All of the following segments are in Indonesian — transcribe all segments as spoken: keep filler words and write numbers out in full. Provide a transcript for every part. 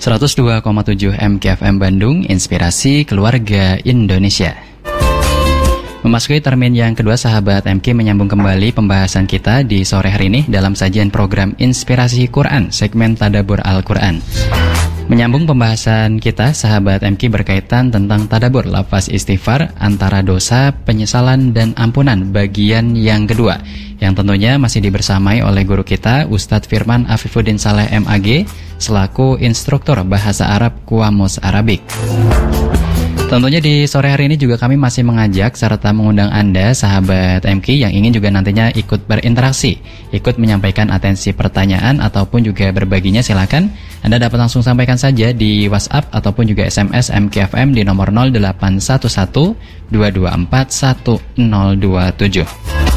seratus dua koma tujuh M K F M Bandung, Inspirasi Keluarga Indonesia. Memasuki termin yang kedua, sahabat M K menyambung kembali pembahasan kita di sore hari ini dalam sajian program Inspirasi Quran, segmen Tadabbur Al-Quran. Menyambung pembahasan kita, sahabat M K, berkaitan tentang tadabbur lafaz istighfar antara dosa, penyesalan, dan ampunan bagian yang kedua, yang tentunya masih dibersamai oleh guru kita Ustadz Firman Afifuddin Saleh M A G selaku instruktur bahasa Arab Qamus Arabic. Tentunya di sore hari ini juga kami masih mengajak serta mengundang Anda, sahabat M K, yang ingin juga nantinya ikut berinteraksi, ikut menyampaikan atensi pertanyaan ataupun juga berbaginya. Silakan Anda dapat langsung sampaikan saja di WhatsApp ataupun juga S M S M K F M di nomor nol delapan satu satu dua dua empat satu nol dua tujuh.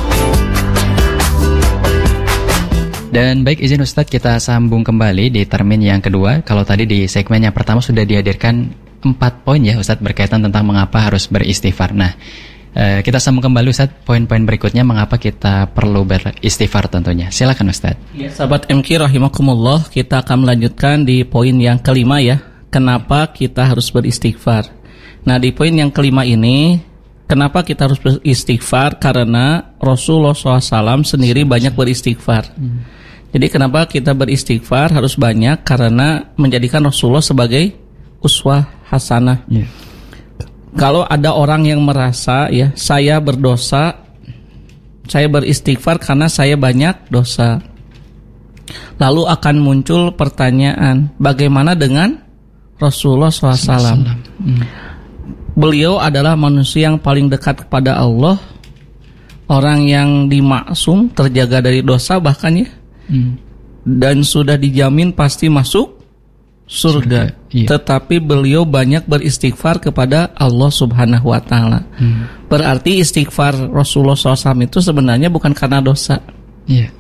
Dan baik, izin Ustadz kita sambung kembali di termin yang kedua. Kalau tadi di segmen yang pertama sudah dihadirkan empat poin ya Ustadz berkaitan tentang mengapa harus beristighfar. Nah, eh, kita sambung kembali Ustadz poin-poin berikutnya mengapa kita perlu beristighfar tentunya. Silakan Ustadz. Ya, sahabat M K rahimakumullah, kita akan melanjutkan di poin yang kelima ya. Kenapa kita harus beristighfar? Nah, di poin yang kelima ini, kenapa kita harus beristighfar? Karena Rasulullah shallallahu alaihi wasallam sendiri banyak beristighfar. Hmm. Jadi kenapa kita beristighfar harus banyak? Karena menjadikan Rasulullah sebagai uswah hasanah. Yeah. Kalau ada orang yang merasa ya, saya berdosa, saya beristighfar karena saya banyak dosa, lalu akan muncul pertanyaan, bagaimana dengan Rasulullah shallallahu alaihi wasallam? Hmm. Beliau adalah manusia yang paling dekat kepada Allah, orang yang dimaksum, terjaga dari dosa bahkan ya, hmm. dan sudah dijamin pasti masuk surga, iya. Tetapi beliau banyak beristighfar kepada Allah Subhanahu Wa Taala. Hmm. Berarti istighfar Rasulullah shallallahu alaihi wasallam itu sebenarnya bukan karena dosa. Iya.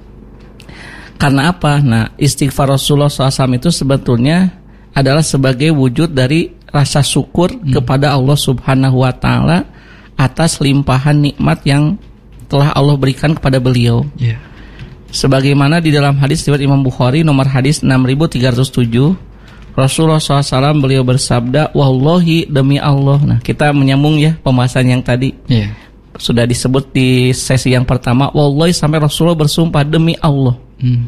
Karena apa? Nah, istighfar Rasulullah shallallahu alaihi wasallam itu sebetulnya adalah sebagai wujud dari rasa syukur hmm. kepada Allah Subhanahu Wa Taala atas limpahan nikmat yang telah Allah berikan kepada beliau. Iya. Sebagaimana di dalam hadis riwayat Imam Bukhari nomor hadis enam ribu tiga ratus tujuh, Rasulullah shallallahu alaihi wasallam beliau bersabda, wallahi, demi Allah. Nah, kita menyambung ya pembahasan yang tadi. Yeah. Sudah disebut di sesi yang pertama, wallahi, sampai Rasulullah bersumpah, demi Allah. Hmm.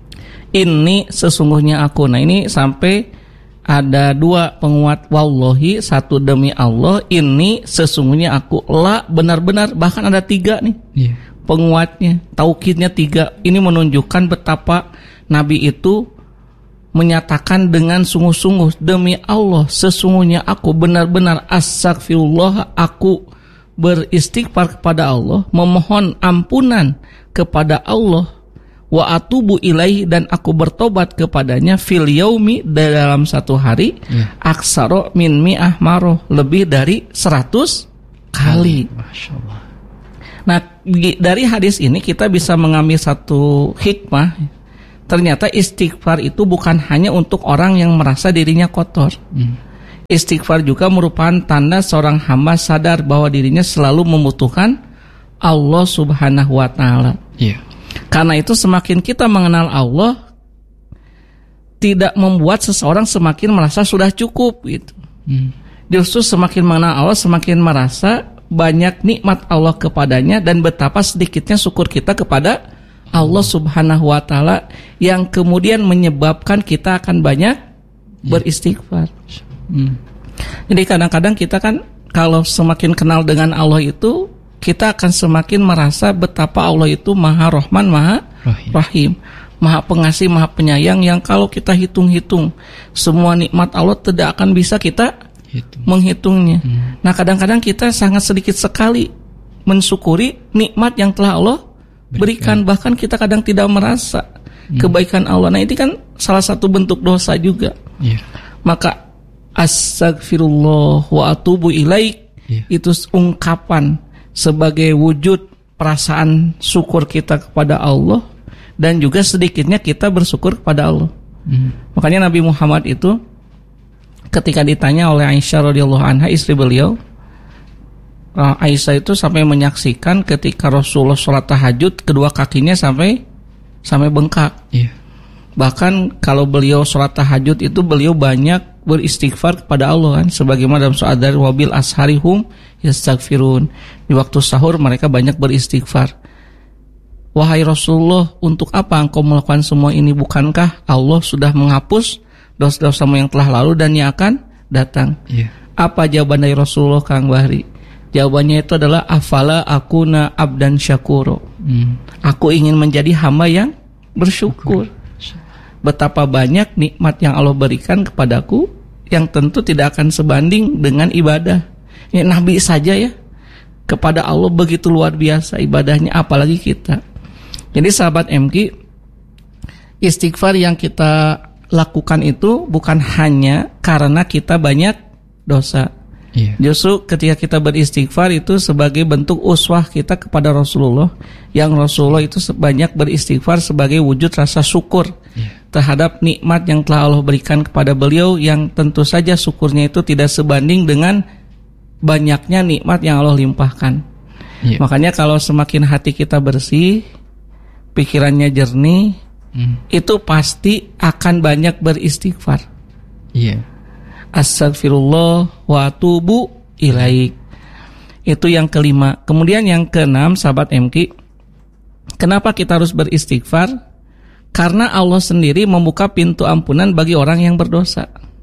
Ini sesungguhnya aku. Nah, ini sampai ada dua penguat wallahi, satu demi Allah, ini sesungguhnya aku. La, benar-benar, bahkan ada tiga nih. Yeah. Penguatnya, taukidnya tiga. Ini menunjukkan betapa Nabi itu menyatakan dengan sungguh-sungguh, demi Allah, sesungguhnya aku benar-benar astagfirullah, aku beristighfar kepada Allah, memohon ampunan kepada Allah, wa atubu ilaihi, dan aku bertobat kepadanya, fil yaumi, dalam satu hari, ya. Aksaro min mi'ah maroh, lebih dari seratus kali. Masya Allah. Nah, dari hadis ini kita bisa mengambil satu hikmah. Ternyata istighfar itu bukan hanya untuk orang yang merasa dirinya kotor. Hmm. Istighfar juga merupakan tanda seorang hamba sadar bahwa dirinya selalu membutuhkan Allah Subhanahu Wa Taala. Yeah. Karena itu semakin kita mengenal Allah, tidak membuat seseorang semakin merasa sudah cukup gitu. Hmm. Justru semakin mengenal Allah, semakin merasa banyak nikmat Allah kepadanya dan betapa sedikitnya syukur kita kepada Allah Subhanahu Wa Taala, yang kemudian menyebabkan kita akan banyak beristighfar. Hmm. Jadi kadang-kadang kita kan kalau semakin kenal dengan Allah itu, kita akan semakin merasa betapa Allah itu Maha Rahman, Maha Rahim, Rahim, Maha Pengasih, Maha Penyayang, yang kalau kita hitung-hitung semua nikmat Allah tidak akan bisa kita Hitung. menghitungnya. Hmm. Nah, kadang-kadang kita sangat sedikit sekali mensyukuri nikmat yang telah Allah berikan, bahkan kita kadang tidak merasa hmm. kebaikan Allah. Nah, ini kan salah satu bentuk dosa juga. Yeah. Maka astagfirullah wa atubu ilaik, yeah. itu ungkapan sebagai wujud perasaan syukur kita kepada Allah, dan juga sedikitnya kita bersyukur kepada Allah. Hmm. Makanya Nabi Muhammad itu ketika ditanya oleh Aisyah radhiyallahu anha, istri beliau, Aisyah itu sampai menyaksikan ketika Rasulullah sholat tahajud, kedua kakinya sampai sampai bengkak. Yeah. Bahkan kalau beliau sholat tahajud itu beliau banyak beristighfar kepada Allah kan, sebagaimana dalam surat Ad-Dar wabil asharihum yastaghfirun. Di waktu sahur mereka banyak beristighfar. Wahai Rasulullah, untuk apa engkau melakukan semua ini? Bukankah Allah sudah menghapus dosa-dosamu yang telah lalu dan yang akan datang? Yeah. Apa jawaban dari Rasulullah, Kang Bahri? Jawabannya itu adalah afala akuna abdan syakuro. Hmm. Aku ingin menjadi hamba yang bersyukur. Betapa banyak nikmat yang Allah berikan kepadaku yang tentu tidak akan sebanding dengan ibadah. Ya, Nabi saja ya kepada Allah begitu luar biasa ibadahnya, apalagi kita. Jadi sahabat M K, istighfar yang kita lakukan itu bukan hanya karena kita banyak dosa. Iya. Justru ketika kita beristighfar itu sebagai bentuk uswah kita kepada Rasulullah, yang Rasulullah itu banyak beristighfar sebagai wujud rasa syukur iya. terhadap nikmat yang telah Allah berikan kepada beliau, yang tentu saja syukurnya itu tidak sebanding dengan banyaknya nikmat yang Allah limpahkan. Iya. Makanya kalau semakin hati kita bersih, pikirannya jernih, hmm. itu pasti akan banyak beristighfar. Iya. Astaghfirullah wa atubu ilaik. Itu yang kelima. Kemudian yang keenam, sahabat M K, kenapa kita harus beristighfar? Karena Allah sendiri membuka pintu ampunan bagi orang yang berdosa.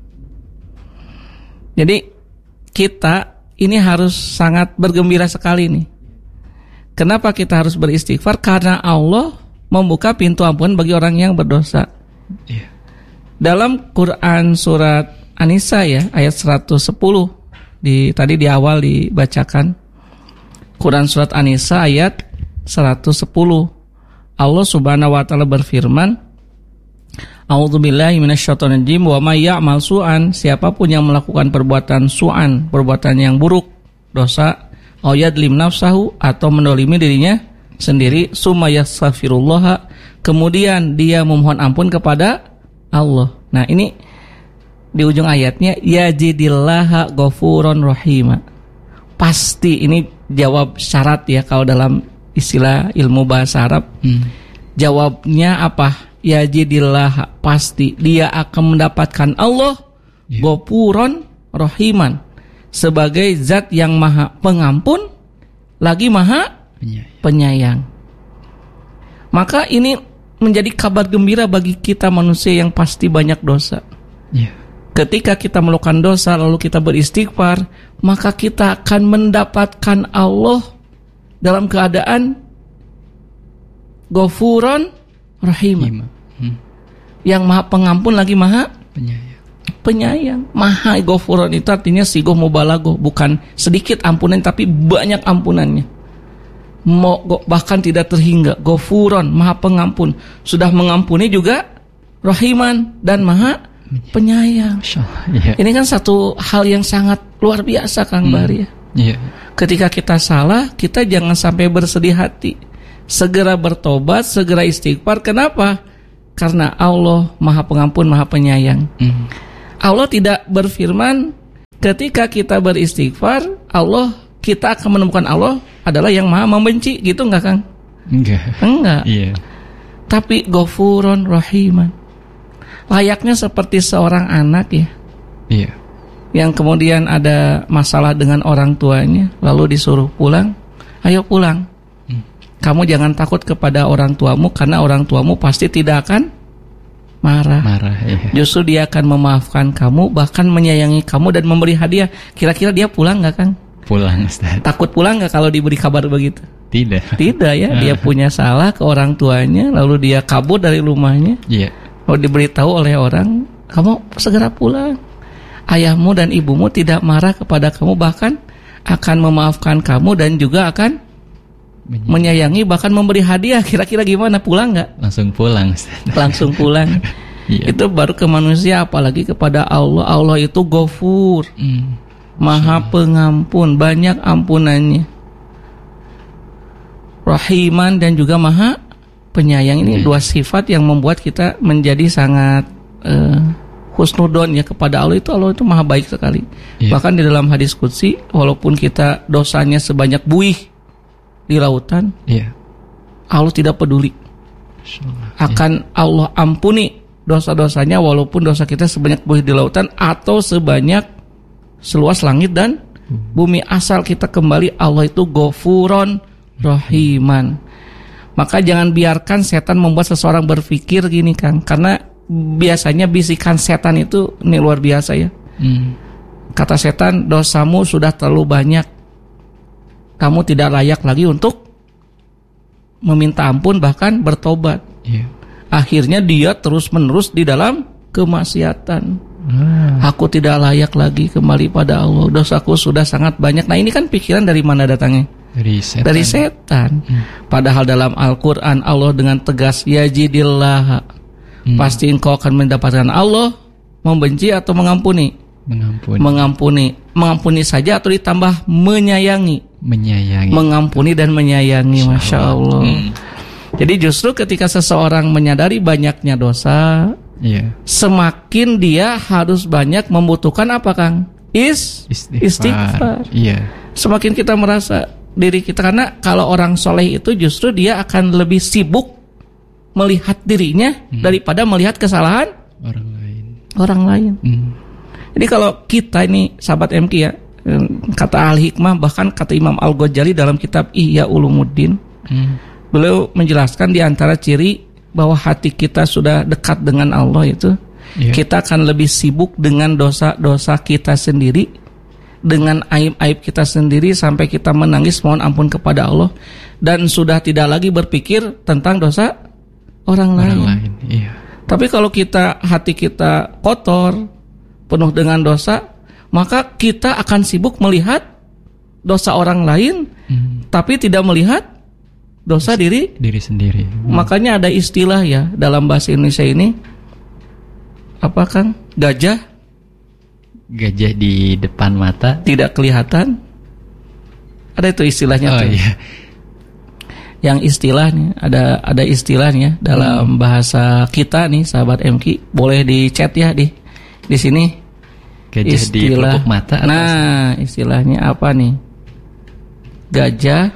Jadi kita ini harus sangat bergembira sekali nih. Kenapa kita harus beristighfar? Karena Allah membuka pintu ampunan bagi orang yang berdosa. Yeah. Dalam Quran surat An-Nisa ya, ayat seratus sepuluh di tadi di awal dibacakan. Quran surat An-Nisa ayat seratus sepuluh. Allah Subhanahu wa taala berfirman, A'udzubillahi minasyaitonir rajim, wa may ya'mal su'an, siapapun yang melakukan perbuatan su'an, perbuatan yang buruk, dosa, au yadlim nafsahu, atau mendolimi dirinya sendiri, summa yastaghfirullah, kemudian dia memohon ampun kepada Allah. Nah, ini di ujung ayatnya yajidillaha ghafuron rahima. Pasti ini jawab syarat ya kalau dalam istilah ilmu bahasa Arab. Hmm. Jawabnya apa? Yajidillaha, pasti dia akan mendapatkan Allah yeah. ghafuron rahiman, sebagai zat yang maha pengampun lagi maha penyayang. penyayang. Maka ini menjadi kabar gembira bagi kita manusia yang pasti banyak dosa. Yeah. Ketika kita melakukan dosa lalu kita beristighfar, maka kita akan mendapatkan Allah dalam keadaan Ghafuron Rahim, hmm. yang maha pengampun lagi maha penyayang. Penyayang. Maha Ghafuron itu artinya sigoh mubalaghah, bukan sedikit ampunan tapi banyak ampunannya. Bahkan tidak terhingga. Ghafuron, maha pengampun, sudah mengampuni juga Rahiman dan maha penyayang. Yeah. Ini kan satu hal yang sangat luar biasa, Kang hmm. Bahri. Yeah. Ketika kita salah, kita jangan sampai bersedih hati. Segera bertobat, segera istighfar. Kenapa? Karena Allah maha pengampun, maha penyayang. Hmm. Allah tidak berfirman ketika kita beristighfar, Allah kita akan menemukan Allah adalah yang maha membenci, gitu enggak, Kang? Enggak. Enggak. Yeah. Tapi Ghafuron Rahiman. Layaknya seperti seorang anak ya, iya. yang kemudian ada masalah dengan orang tuanya, lalu disuruh pulang, ayo pulang. Hmm. Kamu jangan takut kepada orang tuamu, karena orang tuamu pasti tidak akan marah. Marah iya. Justru dia akan memaafkan kamu, bahkan menyayangi kamu dan memberi hadiah. Kira-kira dia pulang nggak, Kang? Pulang, Ustaz. Takut pulang nggak kalau diberi kabar begitu? Tidak. Tidak ya, dia punya salah ke orang tuanya, lalu dia kabur dari rumahnya. Iya. Kalau diberitahu oleh orang, kamu segera pulang. Ayahmu dan ibumu tidak marah kepada kamu, bahkan akan memaafkan kamu dan juga akan menyayangi, menyayangi bahkan memberi hadiah. Kira-kira gimana, pulang nggak? Langsung pulang. Langsung pulang. Yeah. Itu baru ke manusia, apalagi kepada Allah. Allah itu Ghafur, mm. maha pengampun, banyak ampunannya. Rahiman dan juga maha penyayang. Ini yeah. dua sifat yang membuat kita menjadi sangat uh, husnudon ya kepada Allah. Itu Allah itu maha baik sekali. Yeah. Bahkan di dalam hadis qudsi, walaupun kita dosanya sebanyak buih di lautan, yeah. Allah tidak peduli. akan Allah ampuni dosa-dosanya walaupun dosa kita sebanyak buih di lautan atau sebanyak seluas langit dan bumi, asal kita kembali. Allah itu Ghafuron Rahiman. Maka jangan biarkan setan membuat seseorang berpikir gini, Kang, karena biasanya bisikan setan itu ini luar biasa ya. Hmm. Kata setan, dosamu sudah terlalu banyak, kamu tidak layak lagi untuk meminta ampun bahkan bertobat. Yeah. Akhirnya dia terus menerus di dalam kemaksiatan. Hmm. Aku tidak layak lagi kembali pada Allah, dosaku sudah sangat banyak. Nah ini kan pikiran dari mana datangnya? Dari setan. Dari setan. Hmm. Padahal dalam Al-Quran Allah dengan tegas, yajidillah, hmm. pasti engkau akan mendapatkan Allah membenci atau mengampuni. Mengampuni. Mengampuni. Mengampuni saja atau ditambah menyayangi. Menyayangi. Mengampuni dan menyayangi. Masya Allah. Hmm. Jadi justru ketika seseorang menyadari banyaknya dosa, yeah. semakin dia harus banyak membutuhkan apa, Kang? Is istighfar. istighfar. Yeah. Semakin kita merasa diri kita, karena kalau orang soleh itu justru dia akan lebih sibuk melihat dirinya hmm. daripada melihat kesalahan orang lain. Orang lain. Hmm. Jadi kalau kita ini sahabat M K ya, kata ahli hikmah, bahkan kata Imam Al-Ghazali dalam kitab Ihya Ulumuddin, hmm. beliau menjelaskan di antara ciri bahwa hati kita sudah dekat dengan Allah itu, yeah. kita akan lebih sibuk dengan dosa-dosa kita sendiri, dengan aib-aib kita sendiri, sampai kita menangis mohon ampun kepada Allah, dan sudah tidak lagi berpikir tentang dosa orang, orang lain. lain iya. Tapi kalau kita hati kita kotor, penuh dengan dosa, maka kita akan sibuk melihat dosa orang lain, hmm. tapi tidak melihat dosa diri diri sendiri. Hmm. Makanya ada istilah ya dalam bahasa Indonesia ini, apa, Kang? Gajah gajah di depan mata tidak kelihatan. Ada itu istilahnya oh, tuh. Iya. Yang istilahnya ada ada istilahnya dalam hmm. bahasa kita nih sahabat M K, boleh di chat ya di di sini. Gajah istilah, di pelupuk mata. Nah, istilahnya apa nih? Gajah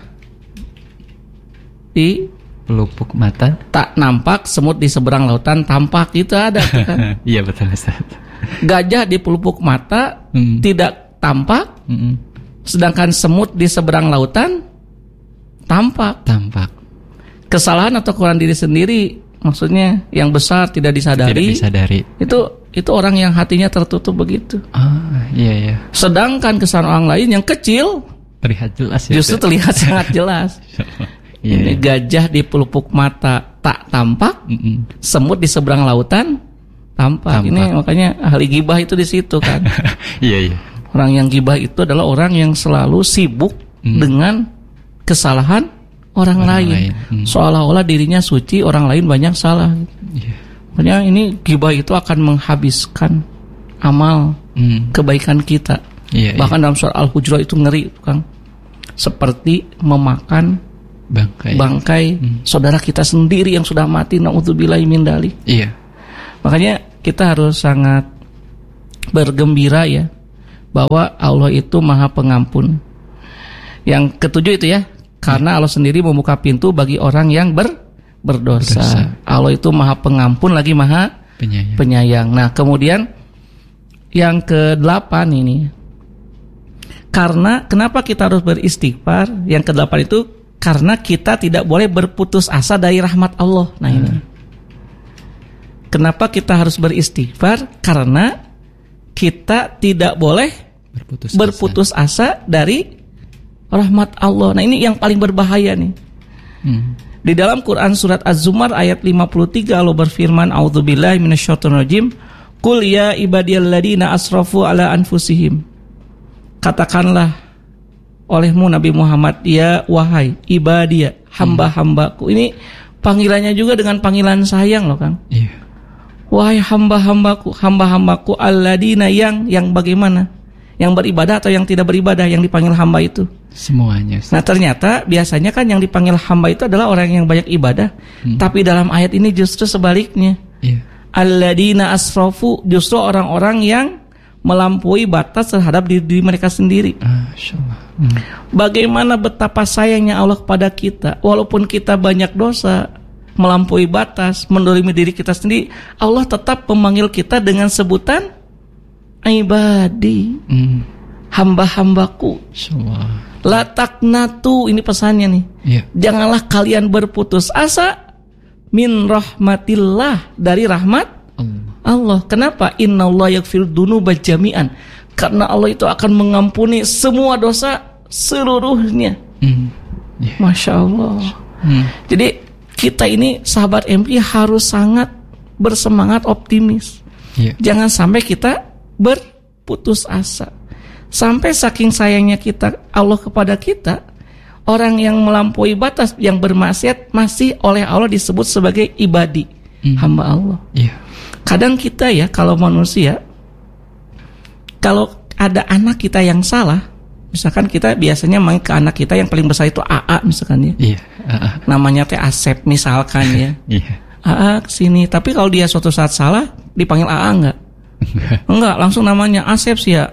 di pelupuk mata tak nampak, semut di seberang lautan tampak. Itu ada tuh kan? Iya betul Ustaz. Gajah di pelupuk mata hmm. tidak tampak, hmm. sedangkan semut di seberang lautan tampak. Tampak. Kesalahan atau kekurangan diri sendiri, maksudnya yang besar tidak disadari. Tidak disadari. Itu itu orang yang hatinya tertutup begitu. Ah, iya iya. Sedangkan kesalahan orang lain yang kecil terlihat jelas ya. Justru terlihat sangat jelas. Yeah. Ini gajah di pelupuk mata tak tampak, mm-mm. semut di seberang lautan tampak. tampak. Ini makanya ahli gibah itu di situ kan. Iya iya. Orang yang gibah itu adalah orang yang selalu sibuk mm. dengan kesalahan orang, orang lain, lain. Mm. Seolah-olah dirinya suci, orang lain banyak salah. Yeah. Makanya ini gibah itu akan menghabiskan amal mm. kebaikan kita. Yeah, Bahkan yeah. dalam surah Al-Hujurat itu ngeri, Kang. Seperti memakan bangkai, bangkai hmm. saudara kita sendiri yang sudah mati, naudzubillahi min dzalik. Iya. Makanya kita harus sangat bergembira ya bahwa Allah itu Maha Pengampun. Yang ketujuh itu ya, karena Allah sendiri membuka pintu bagi orang yang ber, berdosa. berdosa. Allah itu Maha Pengampun lagi Maha penyayang. penyayang. Nah, kemudian yang kedelapan ini, karena kenapa kita harus beristighfar? Yang kedelapan itu karena kita tidak boleh berputus asa dari rahmat Allah. Nah ini. Hmm. Kenapa kita harus beristighfar? Karena kita tidak boleh berputus, berputus asa. asa dari rahmat Allah. Nah ini yang paling berbahaya nih. Hmm. Di dalam Quran surat Az-Zumar ayat lima puluh tiga Allah berfirman, A'udzubillahi minasyaitonirrajim. Qul ya ibadiyalladzina asrafu ala anfusihim. Katakanlah olehmu Nabi Muhammad, ya wahai ibadia, hamba-hambaku. Ini panggilannya juga dengan panggilan sayang loh, Kang. Iya. Wahai hamba-hambaku, hamba-hambaku alladzina yang yang bagaimana? Yang beribadah atau yang tidak beribadah yang dipanggil hamba itu? Semuanya. Nah, ternyata biasanya kan yang dipanggil hamba itu adalah orang yang banyak ibadah. Hmm. Tapi dalam ayat ini justru sebaliknya. Iya. Alladzina asrafu, justru orang-orang yang melampaui batas terhadap diri, diri mereka sendiri. Hmm. Bagaimana betapa sayangnya Allah kepada kita, walaupun kita banyak dosa, melampaui batas, mendolimi diri kita sendiri, Allah tetap memanggil kita dengan sebutan ibadi, hmm. hamba-hambaku. La taqnatu, ini pesannya nih. Yeah. Janganlah kalian berputus asa min rahmatillah, dari rahmat Allah. Allah. Kenapa? Innallaha yaghfiru dzunuba jami'an. Karena Allah itu akan mengampuni semua dosa seluruhnya. Hmm. Yeah. Masya Allah. Hmm. Jadi kita ini sahabat M K harus sangat bersemangat, optimis. Yeah. Jangan sampai kita berputus asa. Sampai saking sayangnya kita Allah kepada kita, orang yang melampaui batas, yang bermaksiat, masih oleh Allah disebut sebagai ibadi, mm. hamba Allah. Yeah. Kadang kita ya, kalau manusia, kalau ada anak kita yang salah, misalkan kita biasanya main ke anak kita yang paling besar itu A A misalkan ya, yeah. A A. Namanya teh Asep misalkan ya, yeah. A A kesini. Tapi kalau dia suatu saat salah, dipanggil A A enggak? Enggak, langsung namanya Asep sih ya.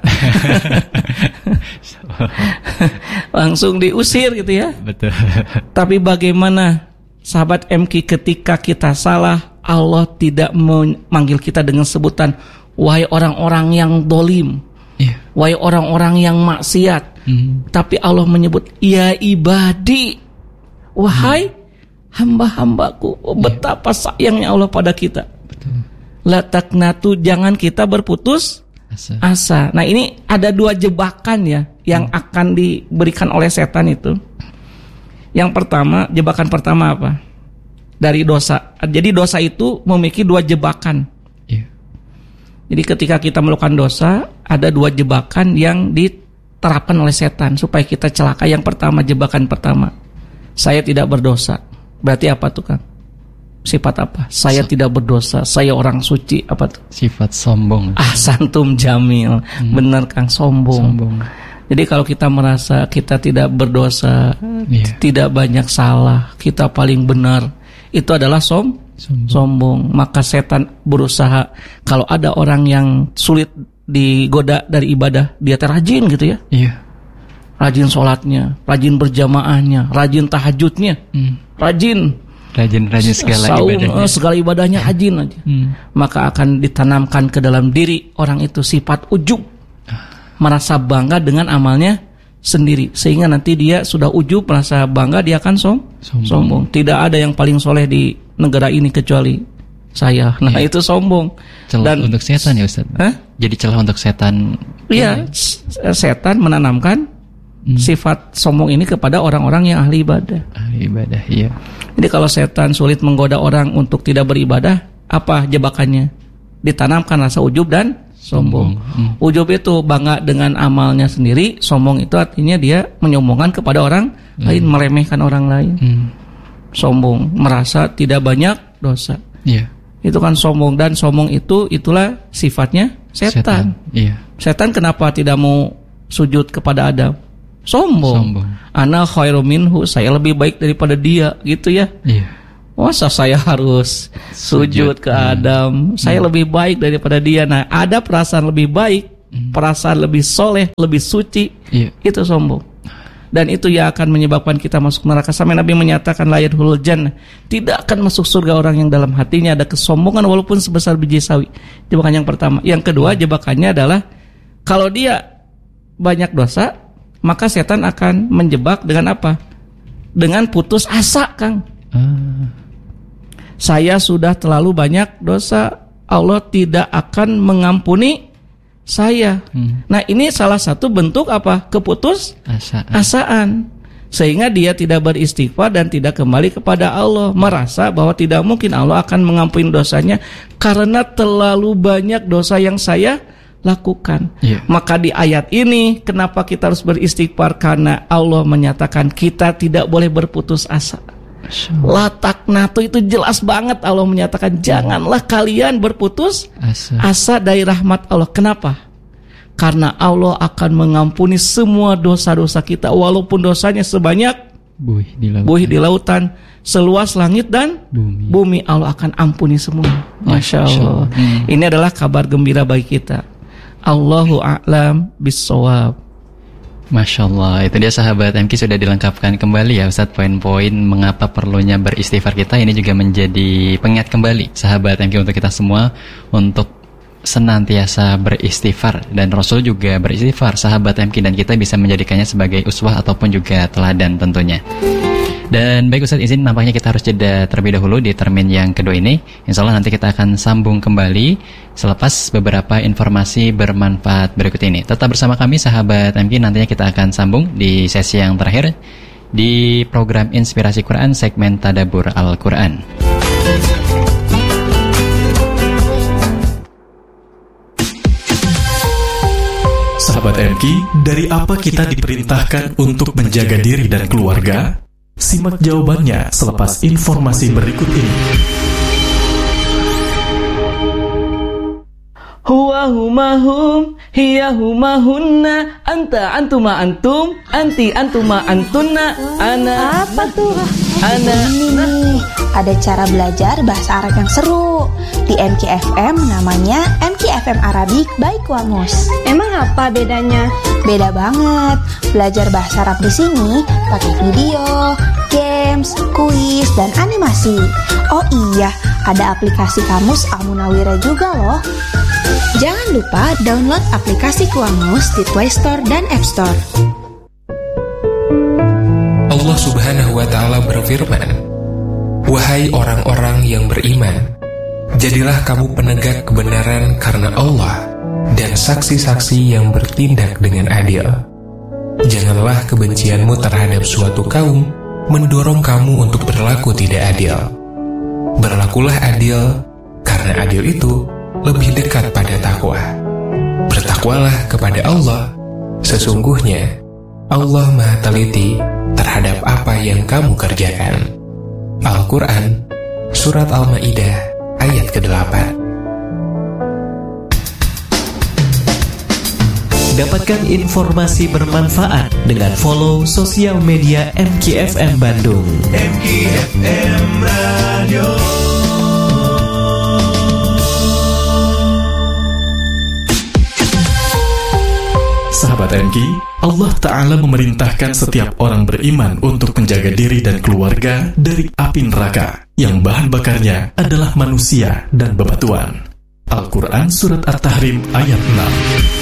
Langsung diusir gitu ya. Betul. Tapi bagaimana sahabat M K ketika kita salah, Allah tidak memanggil kita dengan sebutan wahai orang-orang yang dolim, yeah. wahai orang-orang yang maksiat, mm. tapi Allah menyebut ya ibadi, wahai mm. hamba-hambaku. Oh, betapa yeah. sayangnya Allah pada kita. La taqnatu, jangan kita berputus asa. asa. Nah, ini ada dua jebakan ya yang hmm. akan diberikan oleh setan itu. Yang pertama, jebakan pertama apa? Dari dosa. Jadi dosa itu memiliki dua jebakan. Yeah. Jadi ketika kita melakukan dosa, ada dua jebakan yang diterapkan oleh setan supaya kita celaka. Yang pertama, jebakan pertama, saya tidak berdosa. Berarti apa tuh, Kang? Sifat apa? Saya so, tidak berdosa, saya orang suci. Apa tuh? Sifat sombong. Ah, santum jamil. Hmm. Benar, Kang, sombong. sombong. Jadi kalau kita merasa kita tidak berdosa, yeah. tidak banyak salah, kita paling benar, itu adalah som sombong. sombong. Maka setan berusaha, kalau ada orang yang sulit digoda dari ibadah, dia rajin gitu ya. Iya. Yeah. Rajin sholatnya, rajin berjamaahnya, rajin tahajudnya, hmm. rajin Rajin-rajin segala Saum, ibadahnya. Segala ibadahnya rajin aja. Hmm. Maka akan ditanamkan ke dalam diri orang itu sifat ujub. Merasa bangga dengan amalnya sendiri. Sehingga nanti dia sudah ujub, merasa bangga, dia akan som sombong. sombong. Tidak ada yang paling soleh di negara ini kecuali saya. Nah, ya. Itu sombong. Celah Dan, untuk setan ya Ustaz? Huh? Jadi celah untuk setan. Iya, setan menanamkan hmm. sifat sombong ini kepada orang-orang yang ahli ibadah. Ahli ibadah, iya. Jadi kalau setan sulit menggoda orang untuk tidak beribadah, apa jebakannya? Ditanamkan rasa ujub dan sombong. Hmm. Ujub itu bangga dengan amalnya sendiri, sombong itu artinya dia menyombongkan kepada orang hmm. lain, meremehkan orang lain. Hmm. Sombong, merasa tidak banyak dosa. Yeah. Itu kan sombong, dan sombong itu itulah sifatnya setan. Setan, yeah. Setan kenapa tidak mau sujud kepada Adam? Sombong. Sombong. Ana khairu minhu, saya lebih baik daripada dia, gitu ya. Iya. Masa saya harus sujud, sujud ke hmm. Adam? Saya hmm. lebih baik daripada dia. Nah, ada perasaan lebih baik, hmm. perasaan lebih soleh, lebih suci. Iya. Itu sombong. Dan itu yang akan menyebabkan kita masuk neraka. Sampai Nabi menyatakan la yadkhulul jannah, tidak akan masuk surga orang yang dalam hatinya ada kesombongan walaupun sebesar biji sawi. Jebakan yang pertama. Yang kedua, jebakannya adalah kalau dia banyak dosa, maka setan akan menjebak dengan apa? Dengan putus asa, Kang. Uh. Saya sudah terlalu banyak dosa, Allah tidak akan mengampuni saya. Hmm. Nah, ini salah satu bentuk apa? Keputus asaan. asaan. Sehingga dia tidak beristighfar dan tidak kembali kepada Allah, merasa bahwa tidak mungkin Allah akan mengampuni dosanya karena terlalu banyak dosa yang saya lakukan. Yeah. Maka di ayat ini kenapa kita harus beristighfar? Karena Allah menyatakan kita tidak boleh berputus asa. La taqnatu, itu jelas banget Allah menyatakan janganlah kalian berputus asa. asa dari rahmat Allah. Kenapa? Karena Allah akan mengampuni semua dosa-dosa kita walaupun dosanya sebanyak buih di lautan, buih di lautan seluas langit dan bumi. bumi Allah akan ampuni semua. Masya Allah. Hmm. Ini adalah kabar gembira bagi kita. Allahu a'lam bis-shawab. Masya Allah, itu dia sahabat M K sudah dilengkapkan kembali ya Ustadz, poin-poin mengapa perlunya beristighfar kita. Ini juga menjadi pengingat kembali sahabat M K untuk kita semua untuk senantiasa beristighfar. Dan Rasul juga beristighfar, sahabat M K, dan kita bisa menjadikannya sebagai uswah ataupun juga teladan tentunya. Dan baik Ustadz, izin nampaknya kita harus jeda terlebih dahulu di termin yang kedua ini. Insya Allah nanti kita akan sambung kembali selepas beberapa informasi bermanfaat berikut ini. Tetap bersama kami sahabat M K, nantinya kita akan sambung di sesi yang terakhir di program Inspirasi Quran segmen Tadabbur Al-Quran. Sahabat M K, dari apa kita diperintahkan untuk menjaga diri dan keluarga? Simak jawabannya selepas informasi berikut ini. Huwa huma hum, hiya huma hunna, anta antuma antum, anti antuma antunna, ana. Apa tuh? Ana. Ini nih, ada cara belajar bahasa Arab yang seru. Di M K F M namanya M K F M Arabic by Qamus. Emang apa bedanya? Beda banget. Belajar bahasa Arab di sini pakai video, games, kuis, dan animasi. Oh iya, ada aplikasi Kamus Al-Munawwirah juga loh. Jangan lupa download aplikasi Qamus di Play Store dan App Store. Allah Subhanahu wa Ta'ala berfirman, "Wahai orang-orang yang beriman, jadilah kamu penegak kebenaran karena Allah dan saksi-saksi yang bertindak dengan adil. Janganlah kebencianmu terhadap suatu kaum mendorong kamu untuk berlaku tidak adil. Berlakulah adil, karena adil itu lebih dekat pada takwa. Bertakwalah kepada Allah, sesungguhnya Allah Maha Teliti terhadap apa yang kamu kerjakan." Al-Quran, Surat Al-Ma'idah, ayat kedelapan. Dapatkan informasi bermanfaat dengan follow sosial media M K F M Bandung. M K F M Radio. Sahabat M K, Allah Ta'ala memerintahkan setiap orang beriman untuk menjaga diri dan keluarga dari api neraka yang bahan bakarnya adalah manusia dan bebatuan. Al-Quran Surat At-Tahrim ayat enam.